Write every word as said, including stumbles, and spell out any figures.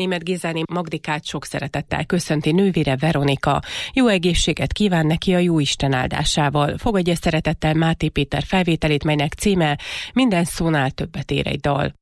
Németh Gézáné Magdikát sok szeretettel köszönti nővére Veronika. Jó egészséget kíván neki a Jóisten áldásával. Fogadja szeretettel Máté Péter felvételét, melynek címe Minden szónál többet ér egy dal.